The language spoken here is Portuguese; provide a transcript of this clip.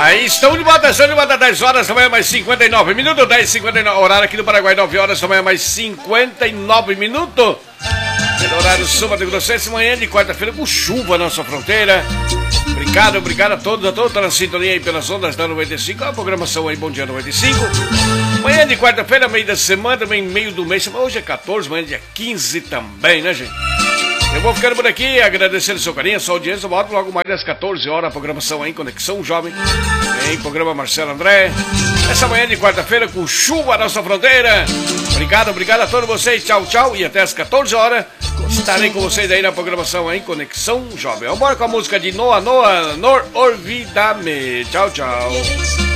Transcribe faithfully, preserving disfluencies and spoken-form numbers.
Aí estão de volta, estão de volta, dez horas da manhã, mais cinquenta e nove minutos, dez e cinquenta e nove, horário aqui no Paraguai, nove horas da manhã, mais cinquenta e nove minutos. É horário sul Mato Grossense, manhã de quarta-feira com chuva na nossa fronteira. Obrigado, obrigado a todos, a todos, tá na sintonia aí pelas ondas da noventa e cinco, a programação aí, Bom Dia noventa e cinco. Manhã de quarta-feira, meio da semana, também meio do mês, hoje é quatorze, manhã dia quinze também, né, gente? Eu vou ficando por aqui, agradecendo o seu carinho, a sua audiência. Eu volto logo mais das quatorze horas, a programação aí, Conexão Jovem, em programa Marcelo André. Essa manhã de quarta-feira com chuva na nossa fronteira. Obrigado, obrigado a todos vocês. Tchau, tchau. E até as quatorze horas estarei com vocês aí na programação aí, Conexão Jovem. Vamos embora com a música de Noa Noa, Nor Orvidame. Tchau, tchau.